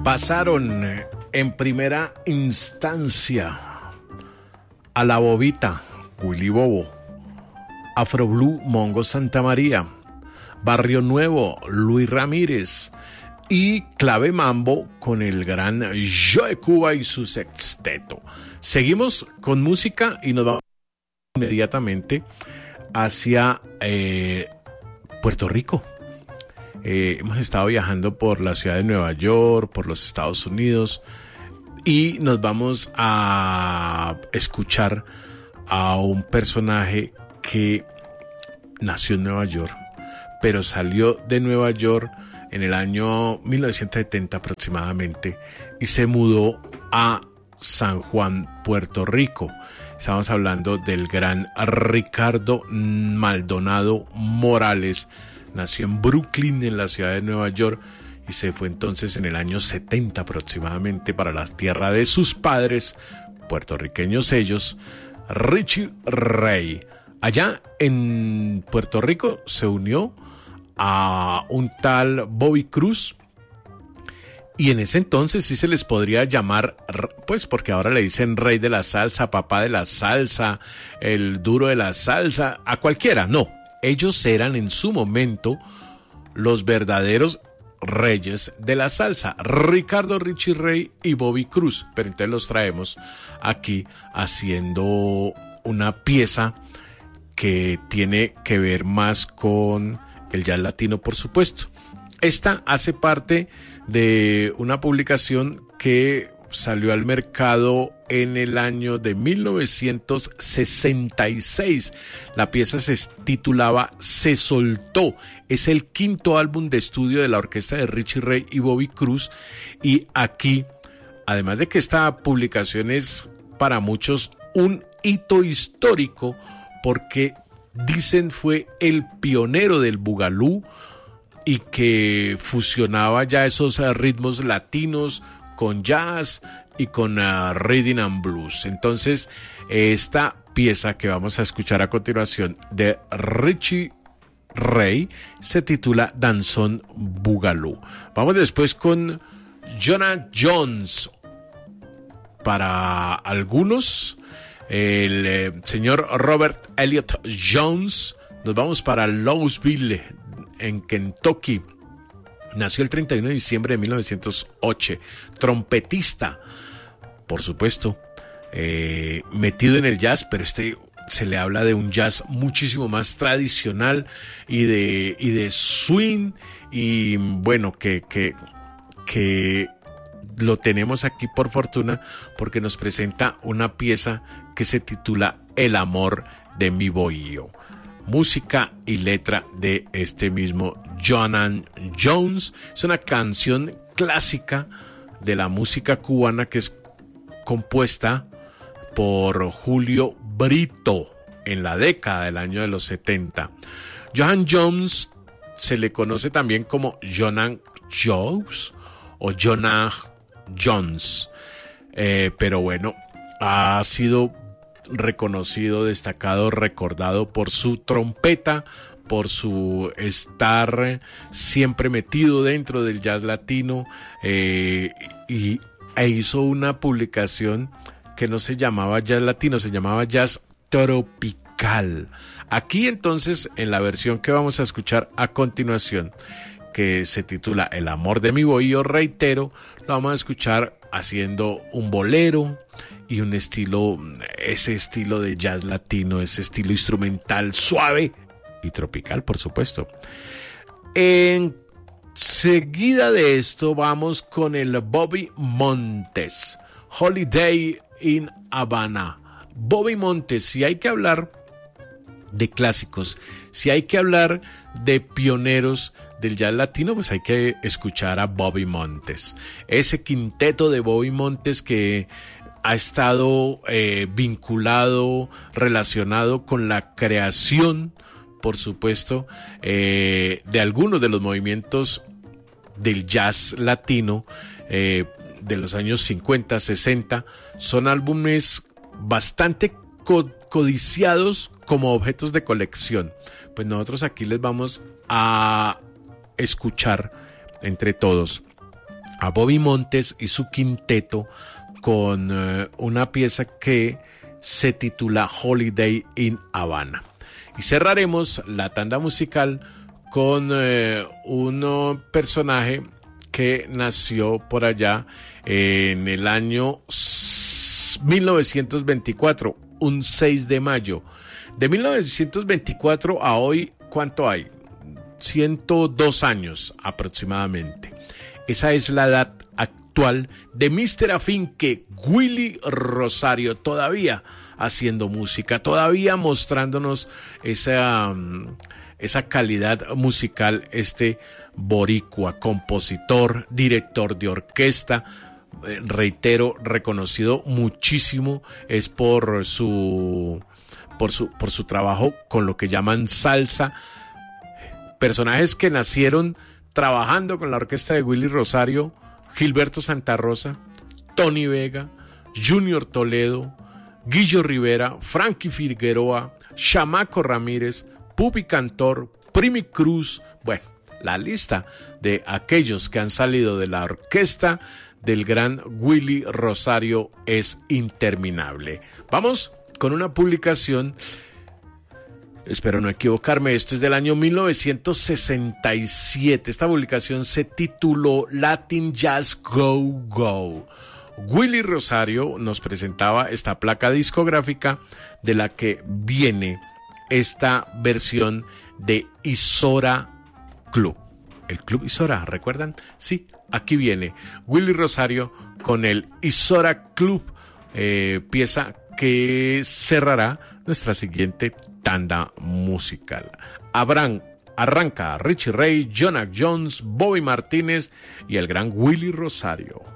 Pasaron en primera instancia a La Bobita, Willy Bobo, Afro Blue, Mongo Santa María, Barrio Nuevo, Luis Ramírez y Clave Mambo con el gran Joe Cuba y su sexteto. Seguimos con música y nos vamos inmediatamente hacia Puerto Rico. Hemos estado viajando por la ciudad de Nueva York, por los Estados Unidos, y nos vamos a escuchar a un personaje que nació en Nueva York, pero salió de Nueva York en el año 1970 aproximadamente y se mudó a San Juan, Puerto Rico. Estamos hablando del gran Ricardo Maldonado Morales. Nació en Brooklyn, en la ciudad de Nueva York, y se fue entonces en el año 70 aproximadamente para la tierra de sus padres, puertorriqueños ellos, Richie Ray. Allá en Puerto Rico se unió a un tal Bobby Cruz, y en ese entonces sí se les podría llamar, pues porque ahora le dicen rey de la salsa, papá de la salsa, el duro de la salsa, a cualquiera, no. Ellos eran en su momento los verdaderos reyes de la salsa, Ricardo Richie Ray y Bobby Cruz, pero entonces los traemos aquí haciendo una pieza que tiene que ver más con el jazz latino, por supuesto. Esta hace parte de una publicación que salió al mercado en el año de 1966. La pieza se titulaba Se Soltó. Es el quinto álbum de estudio de la orquesta de Richie Ray y Bobby Cruz. Y aquí, además de que esta publicación es para muchos un hito histórico, porque dicen fue el pionero del bugalú y que fusionaba ya esos ritmos latinos con jazz y con rhythm and blues. Entonces, esta pieza que vamos a escuchar a continuación de Richie Ray se titula Danzón Bugalú. Vamos después con Jonah Jones. Para algunos, el señor Robert Elliott Jones. Nos vamos para Louisville, en Kentucky. Nació el 31 de diciembre de 1908, trompetista, por supuesto, metido en el jazz, pero se le habla de un jazz muchísimo más tradicional y de swing, y bueno, que lo tenemos aquí por fortuna porque nos presenta una pieza que se titula El amor de mi bohío. Música y letra de este mismo Jonah Jones. Es una canción clásica de la música cubana que es compuesta por Julio Brito en la década del año de los 70. Jonah Jones se le conoce también como Jonah Jones o Jonah Jones, pero bueno, ha sido reconocido, destacado, recordado por su trompeta, por su estar siempre metido dentro del jazz latino, e hizo una publicación que no se llamaba jazz latino, se llamaba jazz tropical. Aquí entonces, en la versión que vamos a escuchar a continuación, que se titula El amor de mi bohío, reitero, lo vamos a escuchar haciendo un bolero y un estilo, ese estilo de jazz latino, ese estilo instrumental suave y tropical, por supuesto. Enseguida de esto vamos con el Bobby Montes, Holiday in Havana. Bobby Montes, si hay que hablar de clásicos, si hay que hablar de pioneros del jazz latino, pues hay que escuchar a Bobby Montes. Ese quinteto de Bobby Montes que ha estado vinculado, relacionado con la creación, por supuesto, de algunos de los movimientos del jazz latino de los años 50, 60. Son álbumes bastante codiciados como objetos de colección. Pues nosotros aquí les vamos a escuchar entre todos a Bobby Montes y su quinteto con una pieza que se titula Holiday in Havana. Y cerraremos la tanda musical con un personaje que nació por allá en el año 1924, un 6 de mayo. De 1924 a hoy, ¿cuánto hay? 102 años aproximadamente. Esa es la edad actual de Mr. Afinque, Willy Rosario, todavía haciendo música, todavía mostrándonos esa calidad musical, este boricua, compositor, director de orquesta, reitero, reconocido muchísimo es por su trabajo con lo que llaman salsa, personajes que nacieron trabajando con la orquesta de Willy Rosario: Gilberto Santa Rosa, Tony Vega, Junior Toledo, Guillo Rivera, Frankie Figueroa, Chamaco Ramírez, Pupi Cantor, Primi Cruz. Bueno, la lista de aquellos que han salido de la orquesta del gran Willy Rosario es interminable. Vamos con una publicación, espero no equivocarme, esto es del año 1967. Esta publicación se tituló Latin Jazz Go Go. Willy Rosario nos presentaba esta placa discográfica de la que viene esta versión de Isora Club. El Club Isora, ¿recuerdan? Sí, aquí viene Willy Rosario con el Isora Club, pieza que cerrará nuestra siguiente tanda musical. Arranca Richie Ray, Jonah Jones, Bobby Martínez y el gran Willy Rosario.